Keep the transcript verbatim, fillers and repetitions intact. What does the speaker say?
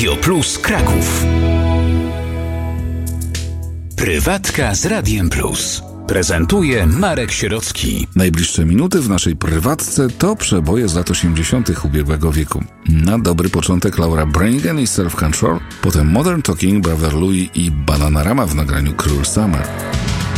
Radio Plus Kraków. Prywatka z Radiem Plus. Prezentuje Marek Sierocki. Najbliższe minuty w naszej prywatce to przeboje z lat osiemdziesiątych ubiegłego wieku. Na dobry początek Laura Branigan i Self Control, potem Modern Talking, Brother Louie i Bananarama w nagraniu Cruel Summer.